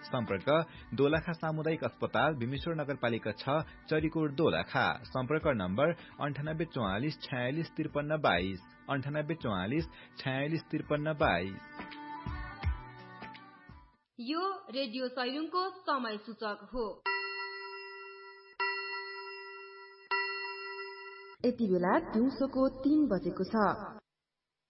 सम्पर्क दोलखा सामुदायिक अस्पताल भीमेश्वर नगरपालिका 6 चरीकोट दोलखा सम्पर्क नम्बर 9844465322 9844465322। यो रेडियो सैलुङको समय सूचक हो। यति बेला दिउँसोको 3 बजेको छ।